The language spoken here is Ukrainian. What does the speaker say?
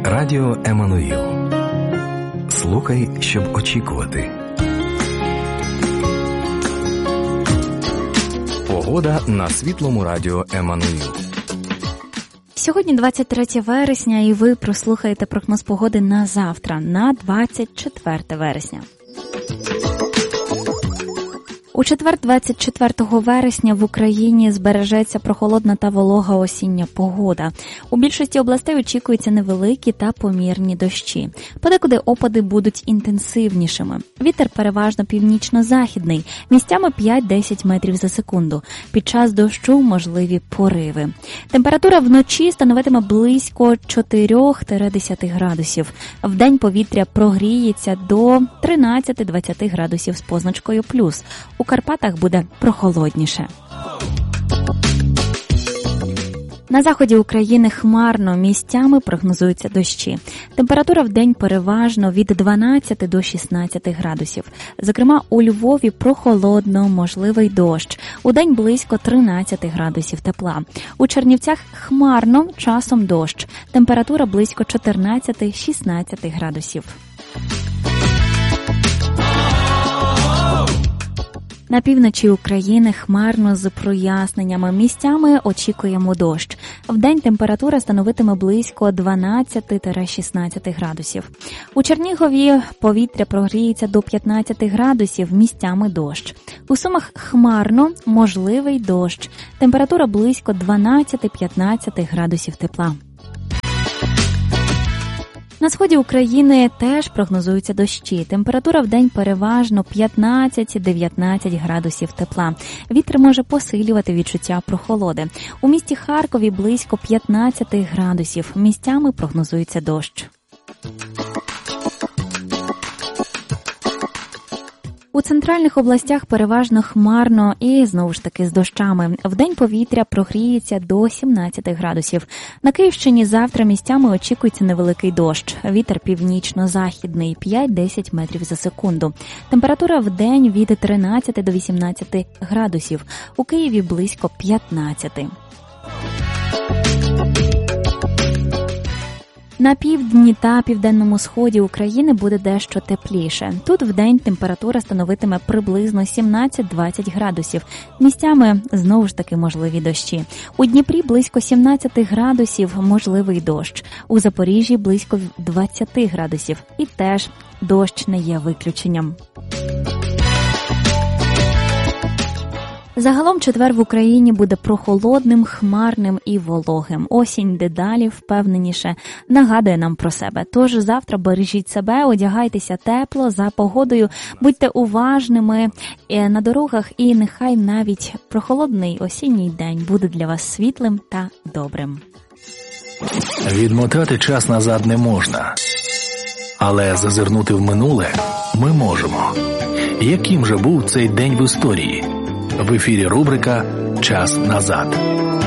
Радіо Еммануїл. Слухай, щоб очікувати. Погода на світлому радіо Еммануїл. Сьогодні 23 вересня, і ви прослухаєте прогноз погоди на завтра, на 24 вересня. У четвер, 24 вересня, в Україні збережеться прохолодна та волога осіння погода. У більшості областей очікуються невеликі та помірні дощі. Подекуди опади будуть інтенсивнішими. Вітер переважно північно-західний, місцями 5-10 метрів за секунду. Під час дощу можливі пориви. Температура вночі становитиме близько 4-10 градусів. Вдень повітря прогріється до 13-20 градусів з позначкою плюс. У Карпатах буде прохолодніше. На заході України хмарно, місцями прогнозуються дощі. Температура вдень переважно від 12 до 16 градусів. Зокрема, у Львові прохолодно, можливий дощ. Удень близько 13 градусів тепла. У Чернівцях хмарно, часом дощ. Температура близько 14-16 градусів. На півночі України хмарно з проясненнями. Місцями очікуємо дощ. Вдень температура становитиме близько 12-16 градусів. У Чернігові повітря прогріється до 15 градусів, місцями дощ. У Сумах хмарно, можливий дощ. Температура близько 12-15 градусів тепла. На сході України теж прогнозуються дощі. Температура вдень переважно 15-19 градусів тепла. Вітер може посилювати відчуття прохолоди. У місті Харкові близько 15 градусів. Місцями прогнозується дощ. У центральних областях переважно хмарно і, знову ж таки, з дощами. Вдень повітря прогріється до 17 градусів. На Київщині завтра місцями очікується невеликий дощ. Вітер північно-західний, 5-10 метрів за секунду. Температура вдень від 13 до 18 градусів. У Києві близько 15. На півдні та південному сході України буде дещо тепліше. Тут вдень температура становитиме приблизно 17-20 градусів. Місцями, знову ж таки, можливі дощі. У Дніпрі близько 17 градусів, можливий дощ. У Запоріжжі близько 20 градусів. І теж дощ не є виключенням. Загалом четвер в Україні буде прохолодним, хмарним і вологим. Осінь дедалі впевненіше нагадує нам про себе. Тож завтра бережіть себе, одягайтеся тепло, за погодою, будьте уважними на дорогах, і нехай навіть прохолодний осінній день буде для вас світлим та добрим. Відмотати час назад не можна, але зазирнути в минуле ми можемо. Яким же був цей день в історії? В ефірі рубрика «Час назад».